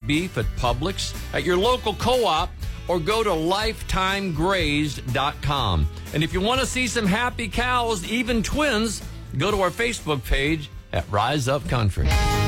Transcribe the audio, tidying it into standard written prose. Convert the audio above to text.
beef at Publix, at your local co-op, or go to lifetimegrazed.com. And if you want to see some happy cows, even twins, go to our Facebook page at Rise Up Country.